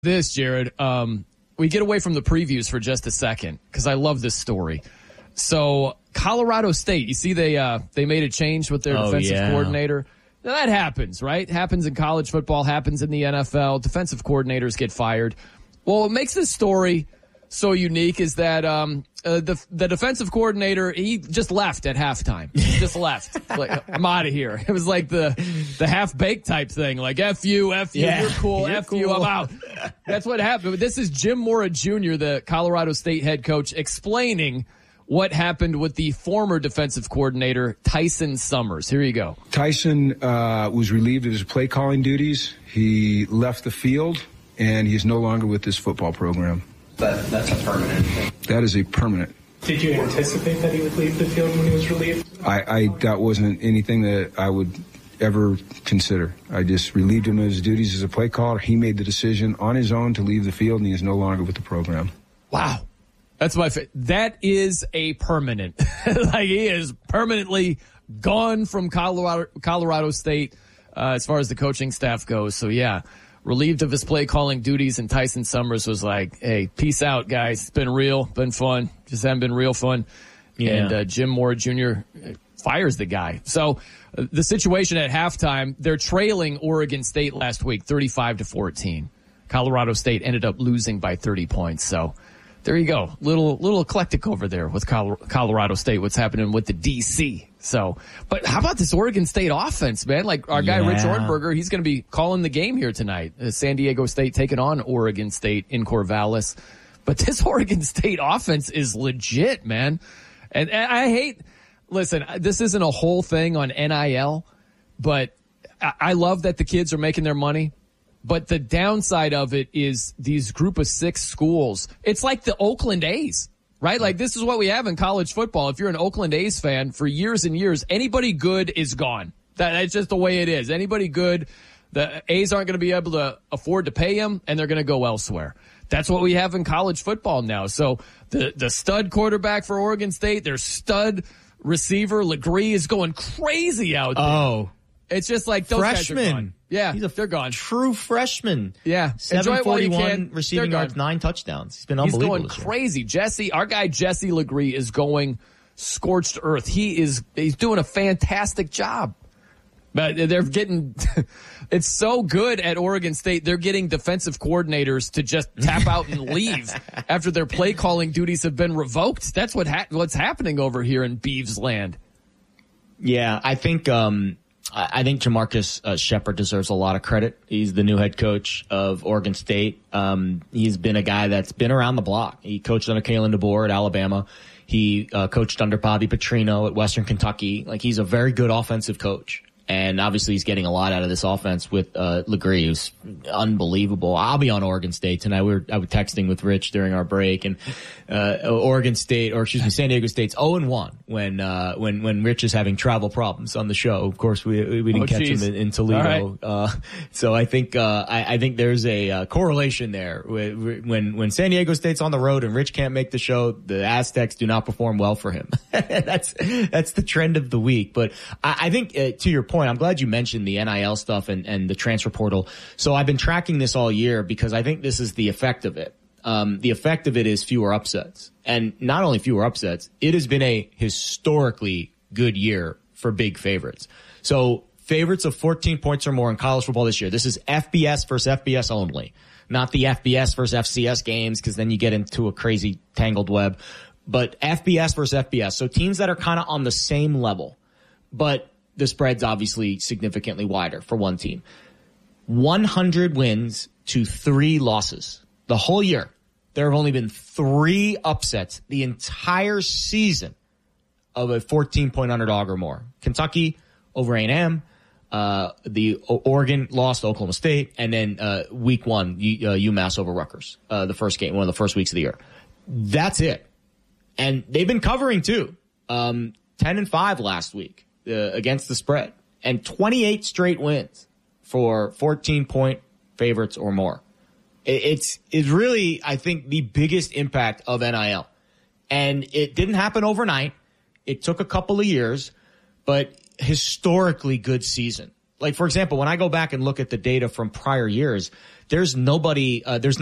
This, Jared, we get away from the previews for just a second because I love this story. So Colorado State, you see they made a change with their defensive coordinator. Now, that happens, right? Happens in college football, happens in the NFL. Defensive coordinators get fired. Well, what makes this story so unique is that the defensive coordinator, he just left at halftime. He just left. Like, I'm out of here. It was like the half-baked type thing. Like, F you, you're cool, you, I'm out. That's what happened. This is Jim Mora Jr., the Colorado State head coach, explaining what happened with the former defensive coordinator, Tyson Summers. Here you go. Tyson was relieved of his play-calling duties. He left the field, and he's no longer with this football program. That's a permanent thing. That is a permanent. Did you anticipate that he would leave the field when he was relieved? That wasn't anything that I would ever consider. I just relieved him of his duties as a play caller. He made the decision on his own to leave the field, and he is no longer with the program. Wow. That's my favorite. That is a permanent. Like, he is permanently gone from Colorado State as far as the coaching staff goes. So, yeah, relieved of his play calling duties, and Tyson Summers was like, hey, peace out, guys. It's been real, been fun. Just haven't been real fun. Yeah. And Jim Mora Jr. fires the guy. So the situation at halftime, they're trailing Oregon State last week, 35-14. Colorado State ended up losing by 30 points. So there you go. Little eclectic over there with Colorado State, what's happening with the DC. So, but how about this Oregon State offense, man? Like, our guy Rich Ornberger, he's going to be calling the game here tonight. San Diego State taking on Oregon State in Corvallis. But this Oregon State offense is legit, man. And I hate, listen, this isn't a whole thing on NIL, but I love that the kids are making their money. But the downside of it is these group of 6 schools. It's like the Oakland A's, right? Like, this is what we have in college football. If you're an Oakland A's fan for years and years, anybody good is gone. That's just the way it is. Anybody good, the A's aren't going to be able to afford to pay them, and they're going to go elsewhere. That's what we have in college football now. So the stud quarterback for Oregon State, their stud receiver, Legree, is going crazy out there. Oh. It's just like those freshman. Guys are gone. Yeah, they're gone. True freshman. Yeah. 741 receiving yards, 9 touchdowns. He's been unbelievable. He's going crazy. Our guy Jesse Legree is going scorched earth. He's doing a fantastic job. But they're getting, it's so good at Oregon State. They're getting defensive coordinators to just tap out and leave after their play calling duties have been revoked. That's what's happening over here in Beavs land. Yeah, I think Jamarcus Shepard deserves a lot of credit. He's the new head coach of Oregon State. He's been a guy that's been around the block. He coached under Kalen DeBoer at Alabama. He coached under Bobby Petrino at Western Kentucky. Like, he's a very good offensive coach. And obviously he's getting a lot out of this offense with Legree, who's unbelievable. I'll be on Oregon State tonight. I was texting with Rich during our break, and San Diego State's 0-1 when Rich is having travel problems on the show. Of course, we didn't catch him in Toledo. Right. So I think there's a correlation there. When San Diego State's on the road and Rich can't make the show, the Aztecs do not perform well for him. That's the trend of the week. But I think to your point, I'm glad you mentioned the NIL stuff and the transfer portal. So I've been tracking this all year because I think this is the effect of it. The effect of it is fewer upsets. And not only fewer upsets, it has been a historically good year for big favorites. So favorites of 14 points or more in college football this year. This is FBS versus FBS only, not the FBS versus FCS games, because then you get into a crazy tangled web. But FBS versus FBS. So teams that are kind of on the same level, but the spread's obviously significantly wider for one team. 100 wins to 3 losses. The whole year, there have only been 3 upsets the entire season of a 14-point underdog or more. Kentucky over A&M, the Oregon lost to Oklahoma State, and then week 1, UMass over Rutgers, the first game, one of the first weeks of the year. That's it. And they've been covering too. 10-5 last week. Against the spread, and 28 straight wins for 14-point favorites or more. It's really, I think, the biggest impact of NIL. And it didn't happen overnight. It took a couple of years, but historically good season. like, for example, when I go back and look at the data from prior years, there's nobody, there's